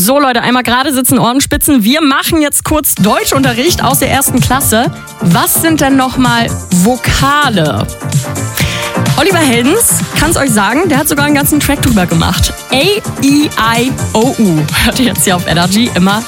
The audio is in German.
So Leute, einmal gerade sitzen, Ohrenspitzen. Wir machen jetzt kurz Deutschunterricht aus der 1. Klasse. Was sind denn nochmal Vokale? Oliver Heldens kann es euch sagen, der hat sogar einen ganzen Track drüber gemacht. A, E, I, O, U. Hört ihr jetzt hier auf Energy immer